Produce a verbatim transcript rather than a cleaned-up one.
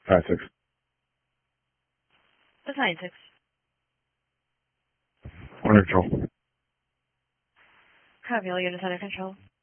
Five six. That's nine six. Under control. Copy, all units under control.